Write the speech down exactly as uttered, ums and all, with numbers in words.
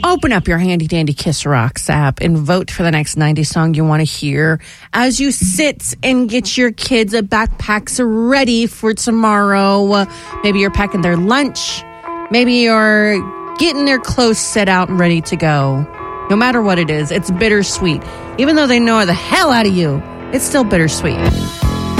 Open up your handy dandy Kiss Rocks app and vote for the next nineties song you want to hear as you sit and get your kids' backpacks ready for tomorrow. Maybe you're packing their lunch. Maybe you're getting their clothes set out and ready to go. No matter what it is, it's bittersweet. Even though they know the hell out of you, it's still bittersweet.